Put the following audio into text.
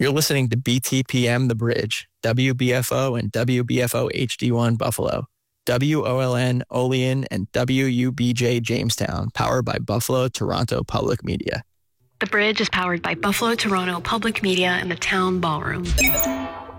You're listening to BTPM The Bridge, WBFO and WBFO HD1 Buffalo, WOLN Olean, and WUBJ Jamestown, powered by Buffalo Toronto Public Media. The Bridge is powered by Buffalo Toronto Public Media and the Town Ballroom.